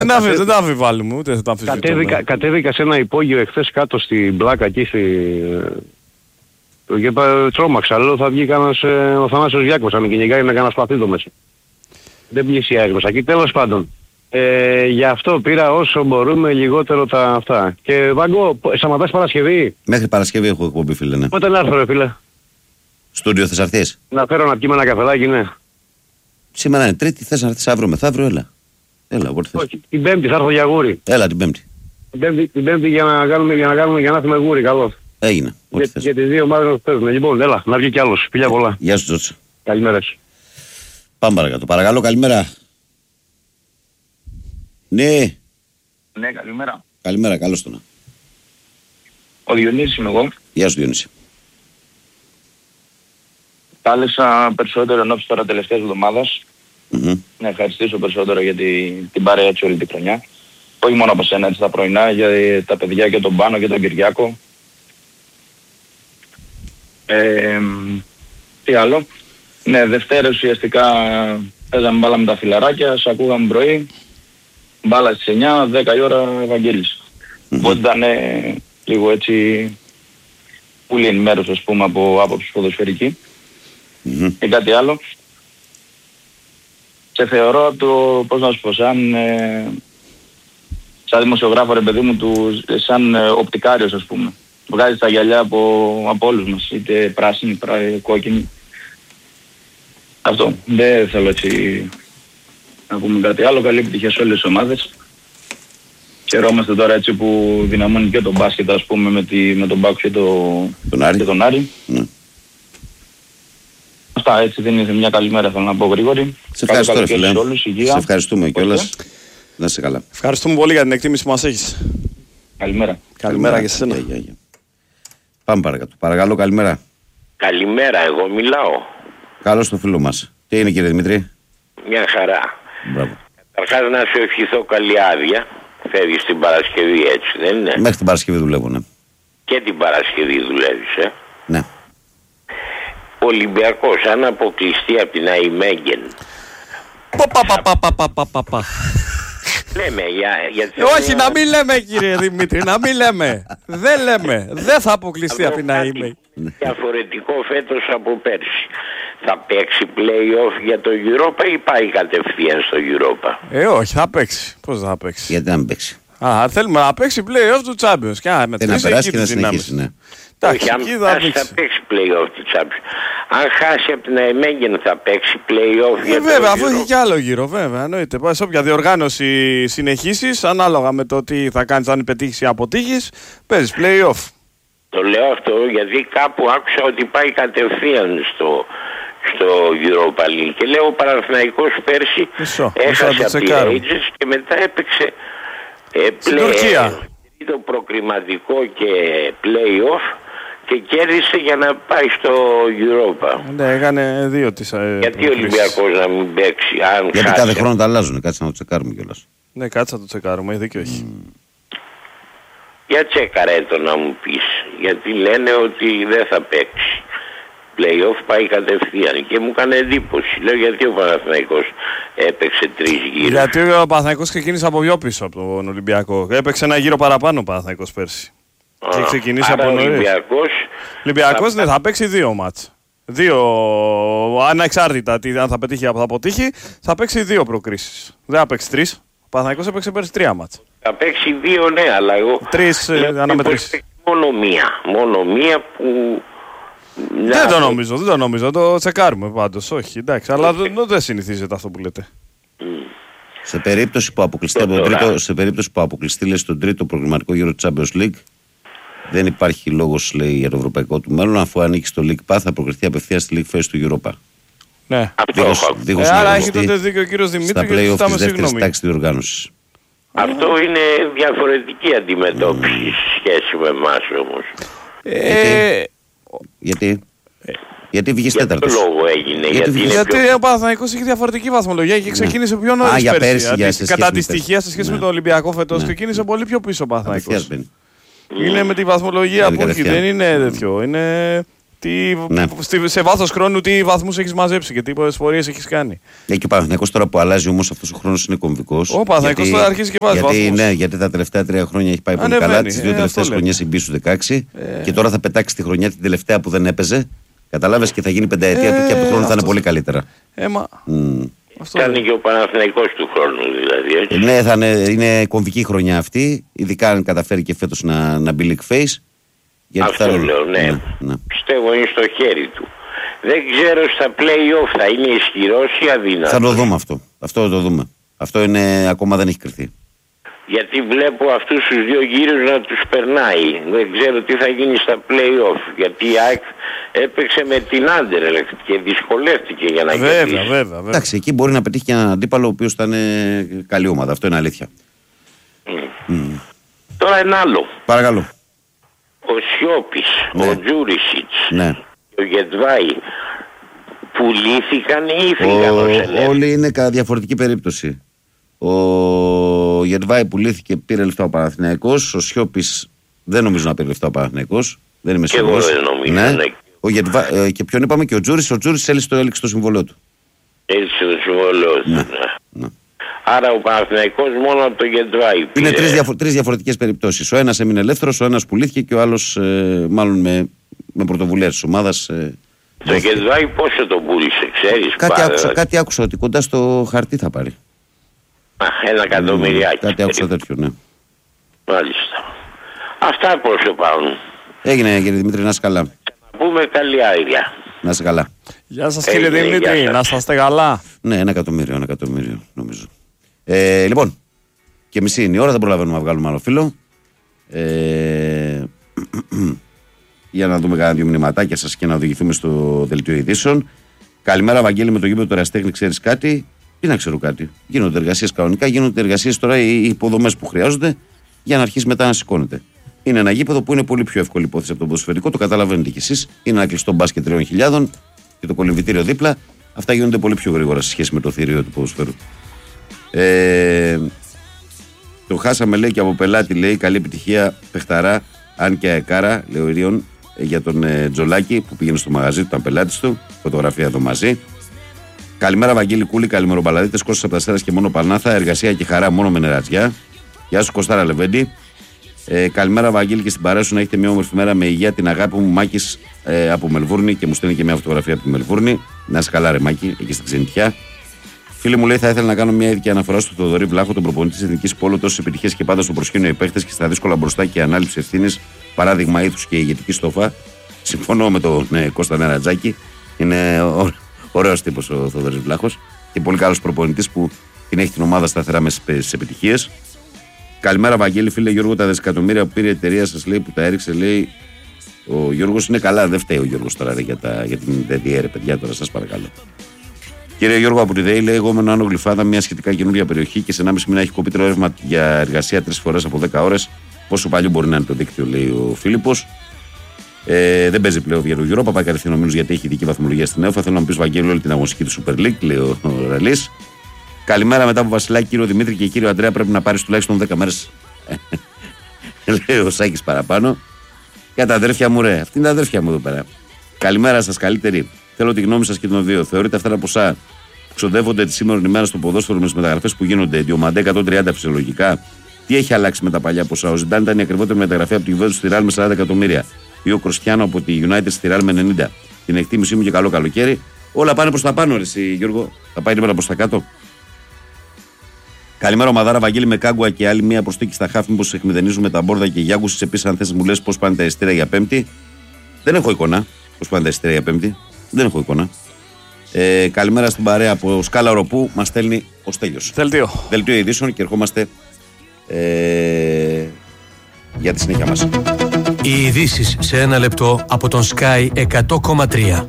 Δεν τα αμφιβάλλουμε, ούτε θα τα αμφισβητούμε. Κατέβηκα σε ένα υπόγειο εχθές κάτω στην πλάκα εκεί και τρόμαξα, λέω θα βγει κανένας ο Θανάσιος Γιάκος, αν με κυνηγάει να κάνω σπαθίδο μέσα. Δεν πλησιάζει μέσα εκεί, τέλος πάντων. Γι' αυτό πήρα όσο μπορούμε λιγότερο τα αυτά. Και Βαγκό, σταματάς Παρασκευή? Μέχρι Παρασκευή έχω εκπομπή, φίλε, ναι. Πότε να έρθω, ρε φίλε? Στούντιο θες έρθεις? Να φέρω να πιούμε ένα καφεδάκι, ναι. Σήμερα είναι Τρίτη, θες να έρθεις αύριο μεθαύριο, έλα. Έλα, όποτε θες. Όχι, την Πέμπτη θα έρθω για γούρι. Έλα την Πέμπτη. Την Πέμπτη για να έρθουμε γούρι, καλώς. Έγινε. Για τις δύο ομάδες που παίζουμε. Λοιπόν, έλα, να βγει κι άλλος. Φιλιά πολλά. Γεια σου, Τζότσα. Καλημέρα. Πάμε παρακάτω. Παρακαλώ, καλημέρα. Ναι. Ναι, καλημέρα. Καλημέρα, καλώς τον. Ο Διονύσης είμαι εγώ. Γεια σου, Διονύση. Κάλεσα περισσότερο ενώπιση τώρα τελευταίας εβδομάδας. Να ευχαριστήσω περισσότερο για την παρέα έτσι όλη τη χρονιά. Όχι μόνο από σένα έτσι τα πρωινά, για τα παιδιά και τον Πάνο και τον Κυριάκο. Τι άλλο. Ναι, Δευτέρα ουσιαστικά παίζαμε μπάλα με τα φιλαράκια, σε ακούγαμε πρωί. Μπάλα στις 9, 10 η ώρα Ευαγγέλης. Οπότε ήταν λίγο έτσι πολύ ενημέρωση ας πούμε από άποψη ποδοσφαιρική. Και κάτι άλλο. Σε θεωρώ το, πώς να σου πω, σαν δημοσιογράφο ρε παιδί μου, σαν οπτικάριος ας πούμε. Βγάζει τα γυαλιά από όλους μας, είτε πράσινη, κόκκινη. Αυτό. Δεν θέλω έτσι να πούμε κάτι άλλο. Καλή επιτυχία σε όλες τις ομάδες. Χαιρόμαστε τώρα έτσι που δυναμώνει και τον μπάσκετ ας πούμε με τον Πάκο και τον Άρη. Αυτά, έτσι δεν είναι μια καλή μέρα, θέλω να πω γρήγορη. Σε ευχαριστώ, φίλε. Σε ευχαριστούμε κιόλας. Να είσαι καλά. Ευχαριστούμε πολύ για την εκτίμηση που μας έχεις. Καλημέρα. Καλημέρα και εσένα. Πάμε παρακάτω. Παρακαλώ, καλημέρα. Καλημέρα, εγώ μιλάω. Καλώς το φίλο μας. Τι είναι, κύριε Δημήτρη? Μια χαρά. Μπράβο. Καταρχάς να σου ευχηθώ καλή άδεια. Φεύγεις την Παρασκευή, έτσι δεν είναι? Μέχρι την Παρασκευή δουλεύω, ναι. Και την Παρασκευή δουλεύεις, Ναι. Ο Ολυμπιακός αν αποκλειστεί από την Αϊμέγγεν. Λέμε για όχι, να μην λέμε κύριε Δημήτρη, να μην λέμε. Δεν λέμε. Δεν θα αποκλειστεί από την ΑΕΜΕ. Διαφορετικό φέτος από πέρσι. Θα παίξει play-off για το Europa ή πάει κατευθείαν στο Europa? Όχι, θα παίξει. Πώς θα παίξει? Γιατί να μην παίξει? Θέλουμε να παίξει play-off του Champions. Και να περάσει και να συνεχίσει, ναι. Όχι, αν χάσει θα παίξει play-off του Champions. Αν χάσει από την Αϊμέγγεν θα παίξει play-off για το βέβαια, αφού έχει και άλλο γύρο, βέβαια. Εννοείται. Σε όποια διοργάνωση συνεχίσεις, ανάλογα με το τι θα κάνεις, αν πετύχεις ή αποτύχεις, παίζεις play-off. Το λέω αυτό γιατί κάπου άκουσα ότι πάει κατευθείαν στο Europa League. Και λέω ο Παναθηναϊκός πέρσι έχασε από τη Rangers και μετά έπαιξε στην Τουρκία το προκριματικό και play-off και κέρδισε για να πάει στο Europa. Ναι, έκανε δύο της. Γιατί ο Ολυμπιακός να μην παίξει? Γιατί κάθε χρόνο τα αλλάζουν, κάτσε να το τσεκάρουμε κιόλας. Ναι, κάτσε να το τσεκάρουμε, δίκιο έχει. Για τσέκαρε το να μου πεις, γιατί λένε ότι δεν θα παίξει. Play-off πάει κατευθείαν και μου έκανε εντύπωση. Λέω γιατί ο Παναθηναϊκός έπαιξε 3 γύρους. Γιατί ο Παναθηναϊκός ξεκίνησε από πιο πίσω από τον Ολυμπιακό. Έπαιξε ένα γύρο παραπάνω ο Παναθηναϊκός πέρσι. Και ξεκινήσει από νωρίς. Ολυμπιακός ναι, θα παίξει 2 μάτς. 2, ανεξάρτητα αν θα πετύχει ή θα αποτύχει, θα παίξει 2 προκρίσεις. Δεν θα παίξει 3. Ο Παναθηναϊκός έπαιξε πέρσι 3 μάτς. Θα παίξει 2 ναι, αλλά εγώ 3 αναμετρήσεις. Μόνο μία που... Δεν το νομίζω, το τσεκάρουμε πάντως, όχι, εντάξει, αλλά δεν συνηθίζεται αυτό που λέτε. Σε περίπτωση που αποκλειστεί, λέει, στον τρίτο προγραμματικό γύρο του Champions League, δεν υπάρχει λόγος, λέει, για το ευρωπαϊκό του μέλλον, αφού ανήκει στο League Pass θα προκριθεί απευθείας στη League Phase του Europa. Ναι. Άρα έχει τότε δίκιο ο κύριος Δημήτρη και ζητάμε συγγνώμη. Αυτό είναι διαφορετική αντιμετώπιση σε σχέση με εμάς όμως. Γιατί βγήκες τέταρτος? Για ποιο λόγο έγινε? Γιατί ο Παναθηναϊκός έχει διαφορετική βαθμολογία και ξεκίνησε πιο νωρίς πέρσι. Κατά τη στοιχεία σε σχέση με τον Ολυμπιακό φέτος ξεκίνησε πολύ πιο πίσω ο Παναθηναϊκός. Είναι με τη βαθμολογία που έχει, δεν είναι τέτοιο. Είναι Σε βάθος χρόνου τι βαθμούς έχεις μαζέψει και τι πορείες έχεις κάνει. Και ο Παναθηναϊκός τώρα που αλλάζει όμως αυτός ο χρόνος είναι κομβικός. Ο Παναθηναϊκός τώρα αρχίζει και βάζει βαθμούς. Ναι, γιατί τα τελευταία 3 χρόνια έχει πάει πολύ καλά. Τις 2 τελευταίες χρονιές έχει μπει στους 16 και τώρα θα πετάξει τη χρονιά την τελευταία που δεν έπαιζε. Καταλάβες, και θα γίνει πενταετία του και από τον χρόνο θα είναι πολύ καλύτερα. Κάνει και ο Παναθηναϊκός του χρόνου δηλαδή. Ναι, είναι κομβική χρονιά αυτή, ειδικά αν καταφέρει και φέτος να μπει league face. Αυτό λέω, ναι. Πιστεύω είναι στο χέρι του. Δεν ξέρω στα play-off θα είναι ισχυρός ή αδύνατος. Θα το δούμε αυτό. Αυτό το δούμε. Αυτό είναι, ακόμα δεν έχει κρυφθεί. Γιατί βλέπω αυτούς τους 2 γύρους να τους περνάει. Δεν ξέρω τι θα γίνει στα play-off. Γιατί η ΑΕΚ έπαιξε με την Άντερλεχτ και δυσκολεύτηκε για να κερδίσει. Βέβαια. Εντάξει, εκεί μπορεί να πετύχει και έναν αντίπαλο ο οποίος θα είναι καλή ομάδα. Αυτό είναι αλήθεια. Τώρα ένα άλλο. Παρακαλώ. Ο Σιώπης, ο Τζούρισιτς, ο Γετβάη πουλήθηκαν ή φύγαν ως ελεύθεροι? Όλοι είναι κατά διαφορετική περίπτωση. Ο Γετβάη πουλήθηκε, πήρε λεφτά ο Παναθηναϊκός. Ο Σιώπης δεν νομίζω να πήρε λεφτά ο Παναθηναϊκός. Δεν είμαι σίγουρος. Και εγώ δεν νομίζω. Ναι. Και ποιον είπαμε, και ο Τζούρισιτς έλειξε το συμβολό του. Έλειξε το συμβολό του. Ναι. Άρα ο Παναθηναϊκός μόνο από το Γετβάη πήρε. Είναι 3 διαφορετικές περιπτώσεις. Ο ένας έμεινε ελεύθερος, ο ένας πουλήθηκε και ο άλλος μάλλον με πρωτοβουλία της ομάδας. Το Γετβάη πόσο το πούλησε, ξέρεις? Κάτι άκουσα ότι κοντά στο χαρτί θα πάρει. 1 εκατομμυριάκι. Κάτι άκουσα τέτοιο, ναι. Μάλιστα. Αυτά προς το πάνω. Έγινε, κύριε Δημήτρη, να είσαι καλά. Να πούμε καλή άιλια. Να είσαι καλά. Γεια σας, κύριε Δημήτρη, να είστε καλά. Ναι, 1 εκατομμύριο νομίζω. Λοιπόν, και μισή είναι η ώρα, δεν προλαβαίνουμε να βγάλουμε άλλο φίλο. Για να δούμε κάνα 2 μηνυματάκια σας και να οδηγηθούμε στο δελτίο ειδήσεων. Καλημέρα, Βαγγέλη, με το γήπεδο του Εραστέχνη, ξέρεις κάτι? Τι να ξέρω κάτι. Γίνονται εργασίες κανονικά, γίνονται εργασίες τώρα, οι υποδομές που χρειάζονται για να αρχίσει μετά να σηκώνεται. Είναι ένα γήπεδο που είναι πολύ πιο εύκολη υπόθεση από το ποδοσφαιρικό, το καταλαβαίνετε κι εσείς. Είναι ένα κλειστό μπάσκετ 3.000 και το κολυμβητήριο δίπλα. Αυτά γίνονται πολύ πιο γρήγορα σε σχέση με το θηρίο του ποδοσφαίρου. Το χάσαμε, λέει, και από πελάτη, λέει, καλή επιτυχία παιχταρά, αν και αεκάρα, λέει ο Ιρίων, για τον Τζολάκη που πήγαινε στο μαγαζί του, ήταν πελάτης του. Φωτογραφία εδώ μαζί. Καλημέρα, Βαγγέλη Κούλη, καλημεροπαλαδίτες, Κώστας από τα Αστέρας και μόνο Πανάθα, εργασία και χαρά μόνο με νερατζιά. Γεια σου, Κωστάρα Λεβέντη. Καλημέρα, Βαγγέλη, και στην παρέα σου να έχετε μια όμορφη μέρα με υγεία, την αγάπη μου, Μάκης από Μελβούρνη, και μου στέλνει και μια φωτογραφία από τη Μελβούρνη. Να είσαι καλά, ρε Μάκη, εκεί στην ξενιτιά. Φίλοι μου, λέει, θα ήθελα να κάνω μια ειδική αναφορά στο Θοδωρή Βλάχο, τον προπονητή της Εθνικής Πόλου, τόσες επιτυχίες και πάντα στο προσκήνιο οι παίχτες και στα δύσκολα μπροστά και ανάληψη ευθύνης, παράδειγμα ήθους και ηγετική στόφα. Συμφωνώ με τον Κώστα Νερατζάκη. Είναι ωραίος τύπος ο Θοδωρής Βλάχος και πολύ καλός προπονητής που την έχει την ομάδα σταθερά με στις επιτυχίες. Καλημέρα, Βαγγέλη, φίλε Γιώργο, τα δισεκατομμύρια που πήρε η εταιρεία σας, λέει, που τα έριξε, λέει. Ο Γιώργος είναι καλά, δεν φταίει ο Γιώργος τώρα, ρε, για την ΔΕΔΙΕ, παιδιά, τώρα σας παρακαλώ. Κύριε Γιώργο από τη ΔΕΗ, λέει, εγώ μένω Άνω Γλυφάδα, μια σχετικά καινούργια περιοχή και σε 1,5 μήνα έχει κοπεί το ρεύμα για εργασία 3 φορές από 10 ώρες. Πόσο παλιό μπορεί να είναι το δίκτυο, λέει ο Φίλιππος. Δεν παίζει πλέον για το Europa, πάει κατευθείαν νομίζω γιατί έχει ειδική βαθμολογία στην ΕΟΦΑ. Θέλω να μου πει, Βαγγέλη, όλη την αγωνιστική του Super League, λέει ο Ραλής. Καλημέρα μετά από Βασιλάκη, κύριο Δημήτρη και κύριο Αντρέα. Πρέπει να πάρει τουλάχιστον 10 μέρες. Λέει ο Σάκης παραπάνω. Για τα αδέρφια μου, ρε. Αυτή είναι τα αδέρφια μου εδώ πέρα. Καλημέρα σας, καλύτερη. Θέλω τη γνώμη σας και των δύο. Θεωρείτε αυτά τα ποσά που ξοδεύονται τη σήμερα ημέρα στο ποδόσφαιρο με τις μεταγραφές που γίνονται, Διομαντέ 130 φυσιολογικά? Τι έχει αλλάξει με τα παλιά ποσά? Ο Ζιντάν ήταν η ακριβότερη μεταγραφή από τη Γιουβέντους στη Ρεάλ με 40 εκατομμύρια. Ή ο Κριστιάνο από τη United στη Ρεάλ με 90. Την εκτίμησή μου και καλό καλοκαίρι. Όλα πάνε προς τα πάνω, ρε εσύ, Γιώργο. Θα πάει τίποτα προς τα κάτω. Καλημέρα, Ομαδάρα, Βαγγέλη, με Κάγκουα και άλλη μία προσθήκη στα χάφη. Μήπως εκμηδενίζουμε τα Μπόρδα και Γιάγκους. Επίσης, αν θες μου λες πώς πάνε τα εισιτήρια για Πέμπτη. Δεν έχω εικόνα. Πώς πάνε τα εισιτήρια για Πέμπτη. Δεν έχω εικόνα. Καλημέρα στην παρέα από Σκάλα Ροπού. Μας στέλνει ο Στέλιος. Δελτίο ειδήσεων και ερχόμαστε για τη συνέχεια μας. Οι ειδήσεις σε 1 λεπτό από τον Sky 100,3.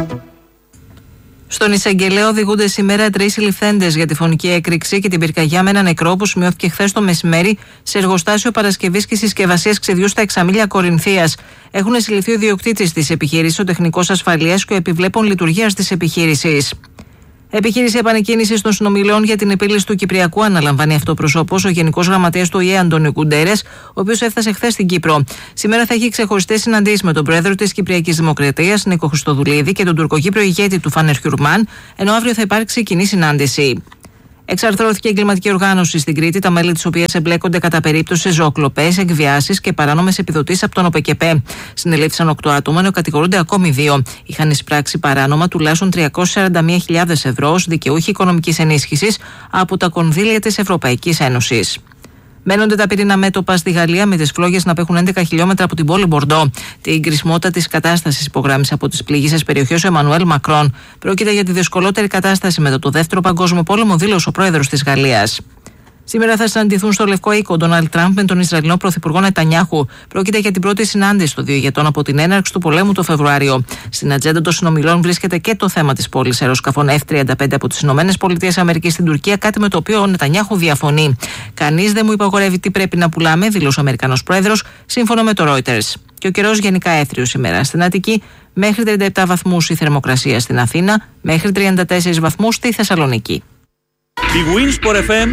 Στον εισαγγελέα οδηγούνται σήμερα 3 συλληφθέντες για τη φωνική έκρηξη και την πυρκαγιά με έναν νεκρό που σημειώθηκε χθες το μεσημέρι σε εργοστάσιο παρασκευής και συσκευασίας ξεδιού στα Εξαμήλια Κορινθίας. Έχουν συλληφθεί ο ιδιοκτήτης της επιχείρησης, ο τεχνικός ασφαλείας και ο επιβλέπων λειτουργίας της επιχείρησης. Επιχείρηση επανεκκίνησης των συνομιλιών για την επίλυση του Κυπριακού αναλαμβάνει αυτοπροσώπως ο Γενικός Γραμματέας του ΟΗΕ Αντώνιο Κουντέρες, ο οποίος έφτασε χθες στην Κύπρο. Σήμερα θα έχει ξεχωριστές συναντήσεις με τον πρόεδρο της Κυπριακής Δημοκρατίας, Νίκο Χριστοδουλίδη, και τον τουρκοκύπριο ηγέτη του Φάνερ Χιουρμάν, ενώ αύριο θα υπάρξει κοινή συνάντηση. Εξαρθρώθηκε εγκληματική οργάνωση στην Κρήτη, τα μέλη της οποίας εμπλέκονται κατά περίπτωση σε ζωοκλοπές, εκβιάσεις και παράνομες επιδοτήσεις από τον ΟΠΕΚΕΠΕ. Συνελήφθησαν 8 άτομα, ενώ κατηγορούνται ακόμη 2. Είχαν εισπράξει παράνομα τουλάχιστον 341.000 ευρώ ως δικαιούχοι οικονομικής ενίσχυσης από τα κονδύλια της Ευρωπαϊκής Ένωσης. Μένονται τα πυρήνα μέτωπα στη Γαλλία, με τις φλόγες να απέχουν 11 χιλιόμετρα από την πόλη Μπορντό. Την κρισμότητα της κατάστασης υπογράμμισε από τις πληγήσεις περιοχές ο Εμμανουέλ Μακρόν. Πρόκειται για τη δυσκολότερη κατάσταση μετά το Δεύτερο Παγκόσμιο Πόλεμο, δήλωσε ο πρόεδρος της Γαλλίας. Σήμερα θα συναντηθούν στο Λευκό Οίκο ο Ντόναλντ Τραμπ με τον Ισραηλινό Πρωθυπουργό Νετανιάχου. Πρόκειται για την πρώτη συνάντηση των δύο ηγετών από την έναρξη του πολέμου το Φεβρουάριο. Στην ατζέντα των συνομιλών βρίσκεται και το θέμα της πώλησης αεροσκαφών F-35 από τις ΗΠΑ στην Τουρκία, κάτι με το οποίο ο Νετανιάχου διαφωνεί. Κανείς δεν μου υπαγορεύει τι πρέπει να πουλάμε, δήλωσε ο Αμερικανός πρόεδρος, σύμφωνα με το Reuters. Και ο καιρός γενικά έθριος σήμερα στην Αττική, μέχρι 37 βαθμούς η θερμοκρασία στην Αθήνα, μέχρι 34 βαθμούς στη Θεσσαλονίκη. Η Winsport FM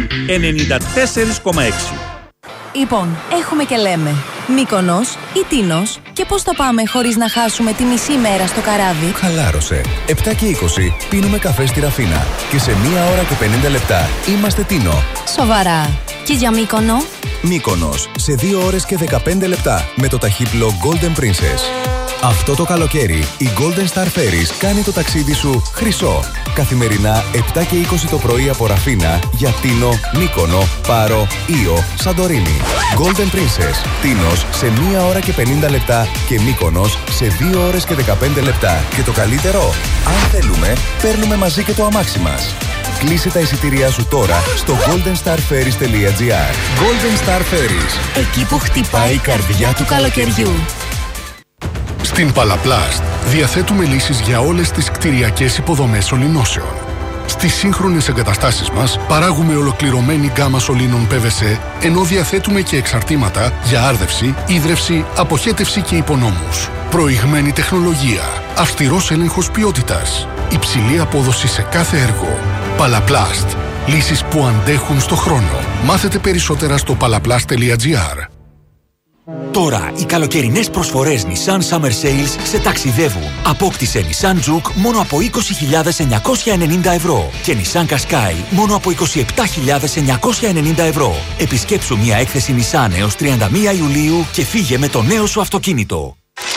94,6. Λοιπόν, έχουμε και λέμε Μύκονος ή Τίνος, και πώς θα πάμε χωρίς να χάσουμε τη μισή μέρα στο καράβι? Χαλάρωσε. 7 και 20 πίνουμε καφέ στη Ραφίνα και σε 1 ώρα και 50 λεπτά είμαστε Τίνο. Σοβαρά. Και για Μύκονο? Μύκονος σε 2 ώρες και 15 λεπτά με το ταχύπλο Golden Princess. Αυτό το καλοκαίρι η Golden Star Ferries κάνει το ταξίδι σου χρυσό. Καθημερινά 7 και 20 το πρωί από Ραφίνα για Τίνο, Μύκονο, Πάρο, Ήο, Σαντορίνη. Golden Princess, Τίνος σε 1 ώρα και 50 λεπτά και Μύκονος σε 2 ώρες και 15 λεπτά. Και το καλύτερο, αν θέλουμε, παίρνουμε μαζί και το αμάξι μας. Κλείσε τα εισιτήριά σου τώρα στο goldenstarferries.gr. Golden Star Ferries. Εκεί που χτυπάει η καρδιά του καλοκαιριού. Στην Παλαπλάστ διαθέτουμε λύσεις για όλες τις κτηριακές υποδομές σωληνώσεων. Στις σύγχρονες εγκαταστάσεις μας παράγουμε ολοκληρωμένη γκάμα σωλήνων PVC, ενώ διαθέτουμε και εξαρτήματα για άρδευση, ίδρυυση, αποχέτευση και υπονόμους. Προηγμένη τεχνολογία, αυστηρός έλεγχος ποιότητας, υψηλή απόδοση σε κάθε έργο. Παλαπλάστ. Λύσεις που αντέχουν στο χρόνο. Μάθετε περισσότερα στο palaplast.gr. Τώρα οι καλοκαιρινές προσφορές Nissan Summer Sales σε ταξιδεύουν. Απόκτησε Nissan Juke μόνο από 20.990 ευρώ και Nissan Qashqai μόνο από 27.990 ευρώ. Επισκέψου μια έκθεση Nissan έως 31 Ιουλίου και φύγε με το νέο σου αυτοκίνητο.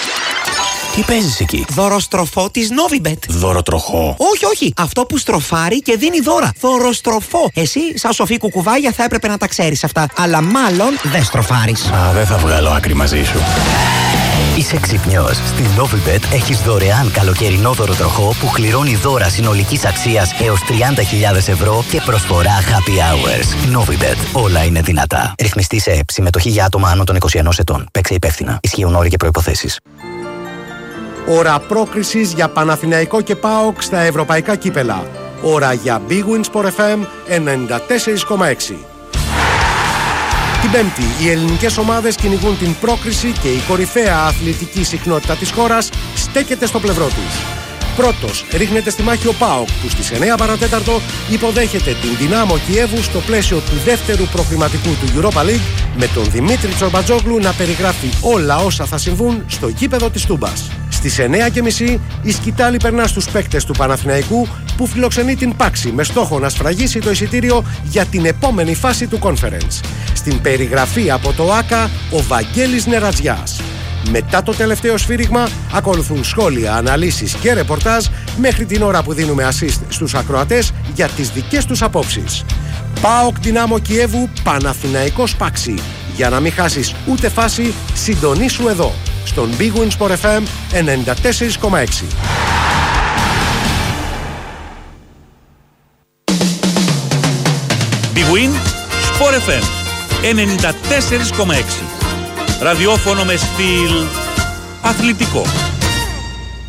Τι παίζεις εκεί? Δωροστροφό της Novibet. Δωροτροχό? Όχι. Αυτό που στροφάρει και δίνει δώρα. Δωροστροφό. Εσύ, σαν σοφή κουκουβάγια, θα έπρεπε να τα ξέρεις αυτά. Αλλά μάλλον δεν στροφάρεις. Δεν θα βγάλω άκρη μαζί σου. Είσαι ξυπνιός. Στη Novibet έχεις δωρεάν καλοκαιρινό δωροτροχό που κληρώνει δώρα συνολικής αξίας έως 30.000 ευρώ και προσφορά happy hours. Novibet. Όλα είναι δυνατά. Ρυθμιστή σε ΕΠ. Συμμετοχή για άτομα άνω των 21 ετών. Παίξε υπεύθυνα. Ισχύουν όροι και προϋποθέσεις. Ώρα πρόκρισης για Παναθηναϊκό και ΠΑΟΚ στα ευρωπαϊκά κύπελα. Ώρα για Big Win Sport FM 94,6. Την Πέμπτη, οι ελληνικές ομάδες κυνηγούν την πρόκριση και η κορυφαία αθλητική συχνότητα της χώρας στέκεται στο πλευρό τους. Πρώτος ρίχνεται στη μάχη ο ΠΑΟΚ, που στις 9 παρατέταρτο υποδέχεται την Δυνάμο Κιέβου στο πλαίσιο του δεύτερου προκριματικού του Europa League, με τον Δημήτρη Τσορμπατζόγλου να περιγράφει όλα όσα θα συμβούν στο γήπεδο της Τούμπας. Στις 9.30 η σκητάλη περνά στους παίκτες του Παναθηναϊκού, που φιλοξενεί την Πάξη με στόχο να σφραγίσει το εισιτήριο για την επόμενη φάση του Conference. Στην περιγραφή από το ΆΚΑ ο Βαγγέλης Νερατζιάς. Μετά το τελευταίο σφύριγμα ακολουθούν σχόλια, αναλύσεις και ρεπορτάζ μέχρι την ώρα που δίνουμε assist στους ακροατές για τις δικές τους απόψεις. ΠΑΟΚ Δυνάμο Κιέβου, Παναθηναϊκός Πάξη. Για να μην χάσεις ούτε φάση, συντονίσου εδώ, στον Big Win Sport FM 94,6. Big Win Sport FM 94,6. Ραδιόφωνο με στυλ αθλητικό.